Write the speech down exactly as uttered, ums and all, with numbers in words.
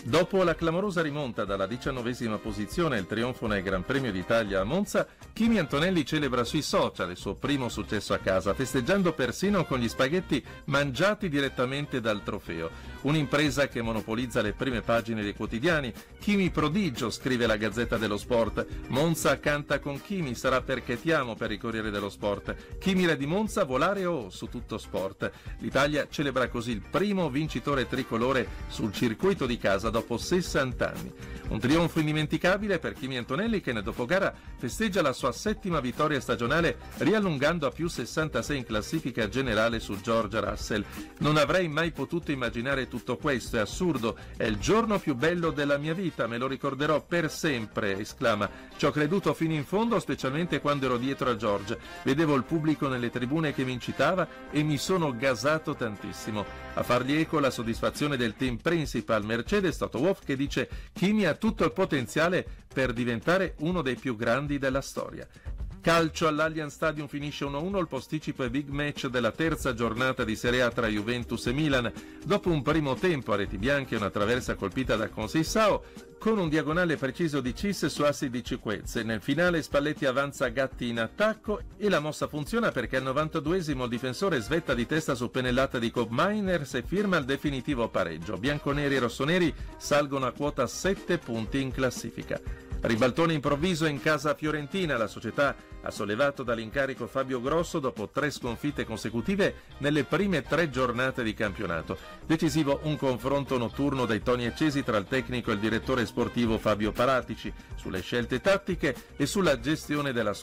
Dopo la clamorosa rimonta dalla diciannovesima posizione e il trionfo nel Gran Premio d'Italia a Monza, Kimi Antonelli celebra sui social il suo primo successo a casa, festeggiando persino con gli spaghetti mangiati direttamente dal trofeo. Un'impresa che monopolizza le prime pagine dei quotidiani. Kimi prodigio, scrive la Gazzetta dello Sport. Monza canta con Kimi, sarà perché ti amo per il Corriere dello Sport. Kimi re di Monza, volare o su Tutto Sport. L'Italia celebra così il primo vincitore tricolore sul circuito di casa dopo sessanta anni. Un trionfo indimenticabile per Kimi Antonelli che nel dopogara festeggia la sua settima vittoria stagionale, riallungando a più sessantasei in classifica generale su George Russell. Non avrei mai potuto immaginare tutto questo, è assurdo, è il giorno più bello della mia vita, me lo ricorderò per sempre, esclama. Ci ho creduto fino in fondo, specialmente quando ero dietro a George. Vedevo il pubblico nelle tribune che mi incitava e mi sono gasato tantissimo. A fargli eco la soddisfazione del team principal Mercedes Toto Wolff, che dice: Kimi ha tutto il potenziale per diventare uno dei più grandi della storia. Calcio, all'Allianz Stadium finisce uno a uno il posticipo e big match della terza giornata di Serie A tra Juventus e Milan. Dopo un primo tempo a reti bianche e una traversa colpita da Conceição, con un diagonale preciso di Cis su assi di Ciquez. Nel finale Spalletti avanza Gatti in attacco e la mossa funziona perché al novantaduesimo il difensore svetta di testa su pennellata di Kob Miners e firma il definitivo pareggio. Bianconeri e rossoneri salgono a quota sette punti in classifica. Ribaltone improvviso in casa fiorentina, la società ha sollevato dall'incarico Fabio Grosso dopo tre sconfitte consecutive nelle prime tre giornate di campionato. Decisivo un confronto notturno dai toni accesi tra il tecnico e il direttore sportivo Fabio Paratici sulle scelte tattiche e sulla gestione della squadra.